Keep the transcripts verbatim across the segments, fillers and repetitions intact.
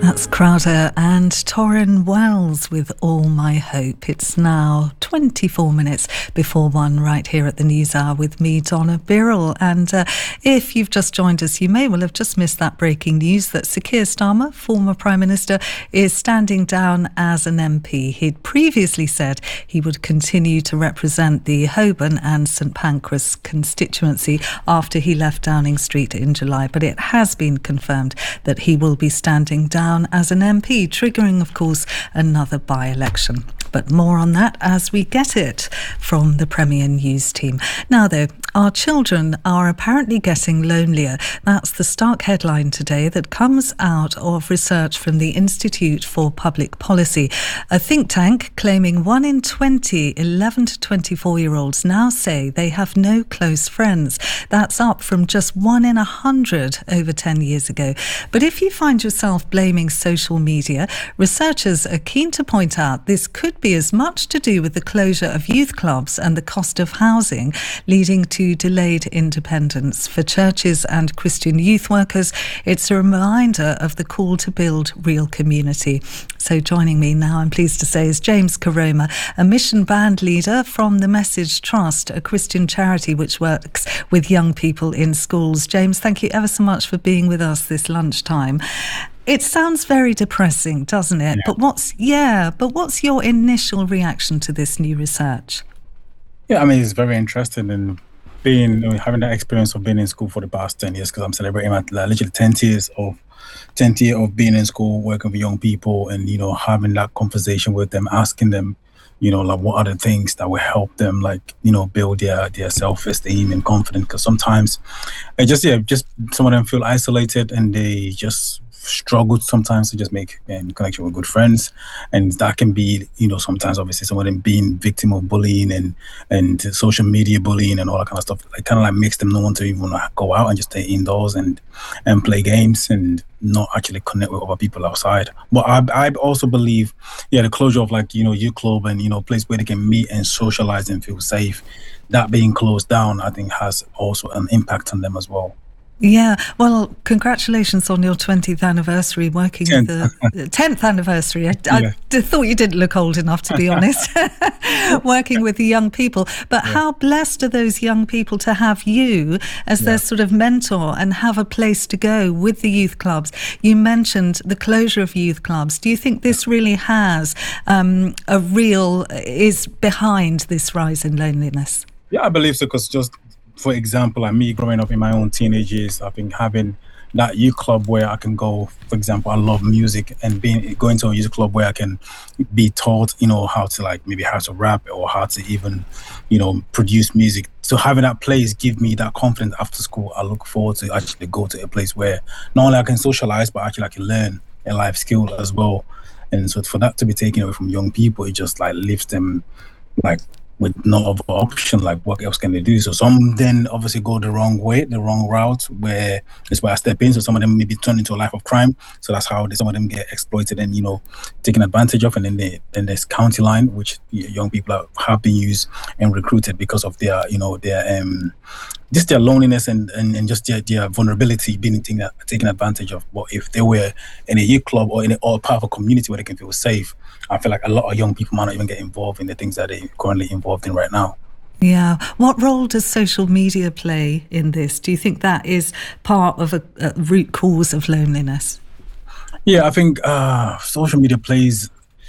That's Crowder and Torrin Wells with All My Hope. It's now twenty-four minutes before one right here at the News Hour with me, Donna Birrell. And uh, if you've just joined us, you may well have just missed that breaking news that Sir Keir Starmer, former Prime Minister, is standing down as an M P. He'd previously said he would continue to represent the Holborn and St Pancras constituency after he left Downing Street in July. But it has been confirmed that he will be standing down as an M P, triggering, of course, another by-election. But more on that as we get it from the Premier News team. Now, though, our children are apparently getting lonelier. That's the stark headline today that comes out of research from the Institute for Public Policy, a think tank claiming one in twenty eleven to twenty-four-year-olds now say they have no close friends. That's up from just one in a hundred over ten years ago. But if you find yourself blaming social media, researchers are keen to point out this could be as much to do with the closure of youth clubs and the cost of housing, leading to delayed independence. For churches and Christian youth workers, it's a reminder of the call to build real community. So joining me now, I'm pleased to say, is James Koroma, a mission band leader from the Message Trust, a Christian charity which works with young people in schools. James, thank you ever so much for being with us this lunchtime. It sounds very depressing, doesn't it? Yeah. But what's yeah, but what's your initial reaction to this new research? Yeah, I mean, it's very interesting, and being having that experience of being in school for the past ten years, because I'm celebrating my literally ten years of ten years of being in school, working with young people, and you know, having that conversation with them, asking them, you know, like what are the things that will help them, like, you know, build their their self-esteem and confidence. Because sometimes, it just yeah, just some of them feel isolated and they just struggle sometimes to just make um, connection with good friends, and that can be, you know, sometimes obviously some of them being victim of bullying and and social media bullying and all that kind of stuff. It kind of like makes them not want to even go out and just stay indoors and and play games and not actually connect with other people outside. But I I also believe, yeah, the closure of like, you know, youth club and, you know, place where they can meet and socialize and feel safe, that being closed down, I think has also an impact on them as well. Yeah, well, congratulations on your twentieth anniversary working tenth. with the tenth anniversary. I, yeah. I thought you didn't look old enough, to be honest, working with the young people. But yeah. How blessed are those young people to have you as yeah. their sort of mentor and have a place to go with the youth clubs? You mentioned the closure of youth clubs. Do you think this really has um, a real, is behind this rise in loneliness? Yeah, I believe so, because just for example, like me growing up in my own teenage years, I've been having that youth club where I can go. For example, I love music, and being going to a youth club where I can be taught, you know, how to like maybe how to rap or how to even, you know, produce music. So having that place give me that confidence after school. I look forward to actually go to a place where not only I can socialize, but actually I can learn a life skill as well. And so for that to be taken away from young people, it just like leaves them like with no other option, like what else can they do? So some then obviously go the wrong way, the wrong route, where it's where I step in. So some of them maybe turn into a life of crime. So that's how they, some of them get exploited and, you know, taken advantage of. And then they, then there's county line, which young people are, have been used and recruited because of their, you know, their um, just their loneliness and, and, and just their, their vulnerability being taken, taken advantage of. But if they were in a youth club or in a, or part of a community where they can feel safe, I feel like a lot of young people might not even get involved in the things that they're currently involved in right now. Yeah. What role does social media play in this? Do you think that is part of a, a root cause of loneliness? Yeah, I think uh, social media plays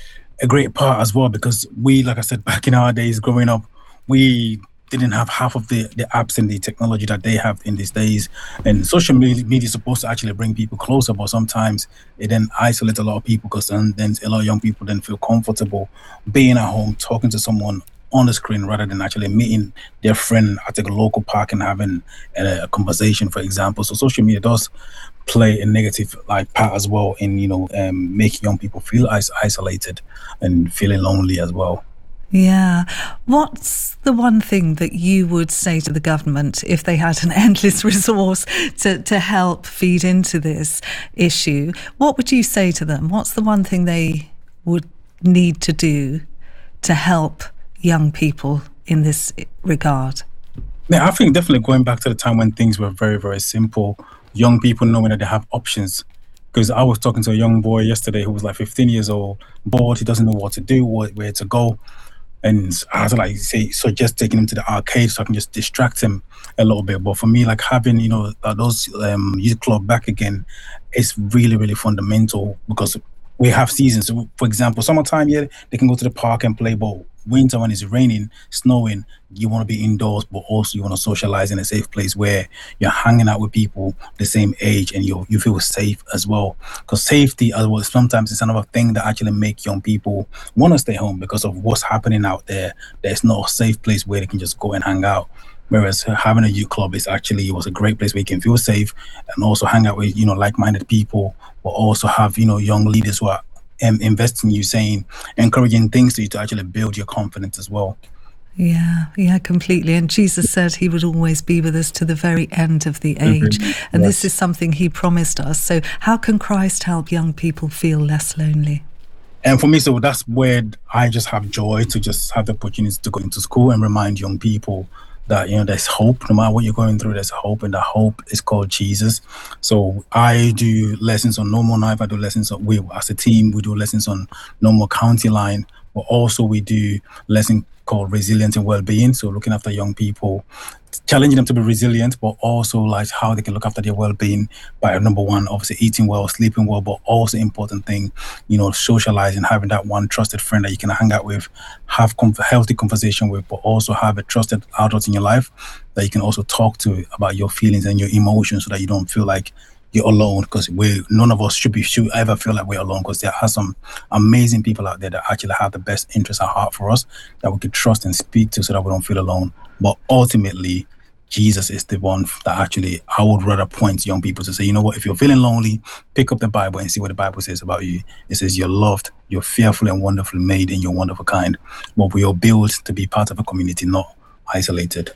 a great part as well, because we, like I said, back in our days growing up, we didn't have half of the, the apps and the technology that they have in these days. And social media, media is supposed to actually bring people closer, but sometimes it then isolates a lot of people, because then, then a lot of young people then feel comfortable being at home, talking to someone on the screen rather than actually meeting their friend at a local park and having a, a conversation, for example. So social media does play a negative like part as well in, you know, um, making young people feel is- isolated and feeling lonely as well. Yeah. What's the one thing that you would say to the government if they had an endless resource to, to help feed into this issue? What would you say to them? What's the one thing they would need to do to help young people in this regard? Yeah, I think definitely going back to the time when things were very, very simple, young people knowing that they have options. Because I was talking to a young boy yesterday who was like fifteen years old, bored, he doesn't know what to do, what, where to go. And I had to like say, suggest taking him to the arcade so I can just distract him a little bit. But for me, like having, you know, those um, youth club back again, it's really, really fundamental because we have seasons. So for example, summertime, yeah, they can go to the park and play, but winter when it's raining, snowing, you want to be indoors, but also you want to socialize in a safe place where you're hanging out with people the same age and you you feel safe as well. Because safety as well, sometimes it's another thing that actually make young people want to stay home because of what's happening out there. There's no safe place where they can just go and hang out. Whereas having a youth club is actually, it was a great place where you can feel safe and also hang out with, you know, like-minded people, but also have, you know, young leaders who are um, investing in you, saying, encouraging things to you to actually build your confidence as well. Yeah, yeah, completely. And Jesus said he would always be with us to the very end of the age. Mm-hmm. And yes. This is something he promised us. So how can Christ help young people feel less lonely? And for me, so that's where I just have joy to just have the opportunity to go into school and remind young people that, you know, there's hope. No matter what you're going through, there's hope, and that hope is called Jesus. So I do lessons on No More Knife. I do lessons on, we as a team, we do lessons on No More County Line, but also we do lessons called Resilience and Wellbeing. So looking after young people, challenging them to be resilient, but also like how they can look after their well-being by, number one, obviously eating well, sleeping well, but also important thing, you know, socializing, having that one trusted friend that you can hang out with, have com- healthy conversation with, but also have a trusted adult in your life that you can also talk to about your feelings and your emotions so that you don't feel like you're alone, because we none of us should be should ever feel like we're alone, because there are some amazing people out there that actually have the best interests at heart for us that we could trust and speak to so that we don't feel alone. But ultimately, Jesus is the one that actually I would rather point young people to say, you know what, if you're feeling lonely, pick up the Bible and see what the Bible says about you. It says you're loved, you're fearfully and wonderfully made, and you're wonderful kind. But we are built to be part of a community, not isolated.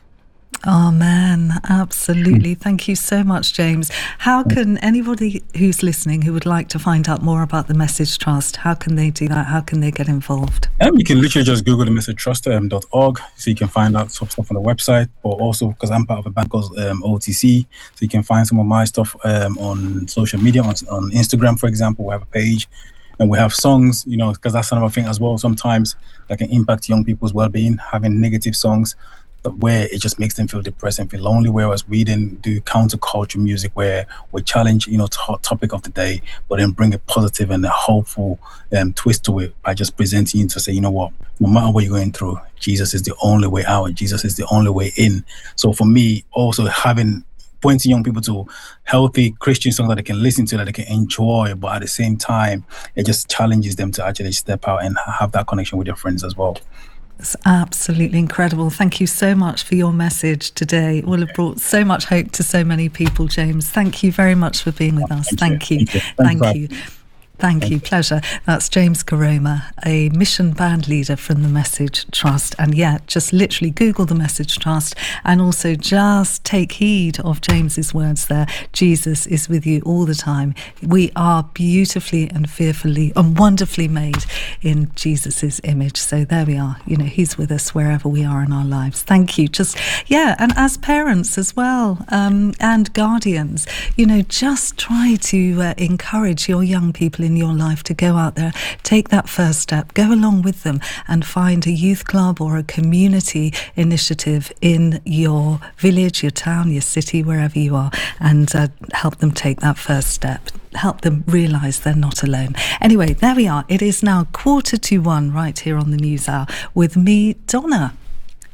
Oh man, absolutely. Thank you so much, James. How can anybody who's listening who would like to find out more about the Message Trust, how can they do that? How can they get involved? Um, you can literally just Google the Message Trust um, dot org, so you can find out some stuff on the website, but also because I'm part of a band called um, O T C, so you can find some of my stuff um, on social media, on, on Instagram, for example. We have a page and we have songs, you know, because that's another thing as well. Sometimes that can impact young people's well-being, having negative songs where it just makes them feel depressed and feel lonely, whereas we then do counterculture music where we challenge, you know, t- topic of the day, but then bring a positive and a hopeful um, twist to it by just presenting you to say, you know what, no matter what you're going through, Jesus is the only way out, Jesus is the only way in. So for me, also having pointing young people to healthy Christian songs that they can listen to, that they can enjoy, but at the same time, it just challenges them to actually step out and have that connection with their friends as well. It's absolutely incredible. Thank you so much for your message today. It will have brought so much hope to so many people, James. Thank you very much for being with us. Thank, Thank you. you. Thank you. Thank you. Thank you. Pleasure. That's James Koroma, a mission band leader from the Message Trust. And yeah, just literally Google the Message Trust and also just take heed of James's words there. Jesus is with you all the time. We are beautifully and fearfully and wonderfully made in Jesus's image. So there we are. You know, he's with us wherever we are in our lives. Thank you. Just, yeah. And as parents as well, um, and guardians, you know, just try to uh, encourage your young people in in your life to go out there, take that first step, go along with them and find a youth club or a community initiative in your village, your town, your city, wherever you are, and uh, help them take that first step. Help them realise they're not alone. Anyway, there we are. It is now quarter to one right here on the News Hour with me, Donna.